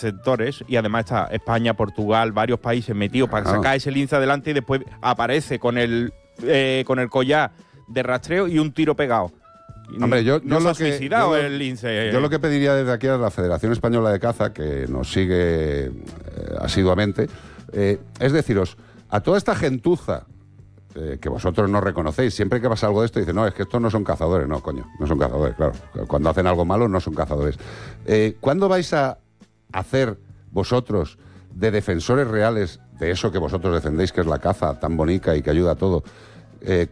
receptores, y además está España, Portugal, varios países metidos para sacar ese lince adelante, y después aparece con el collar de rastreo y un tiro pegado. Hombre, yo no se lo ha suicidado el lince. Yo lo que pediría desde aquí a la Federación Española de Caza, que nos sigue asiduamente, es deciros, a toda esta gentuza que vosotros no reconocéis, siempre que pasa algo de esto, dicen, no, es que estos no son cazadores. No, coño, no son cazadores, claro. Cuando hacen algo malo no son cazadores. ¿Cuándo vais a hacer vosotros de defensores reales de eso que vosotros defendéis, que es la caza tan bonita y que ayuda a todo?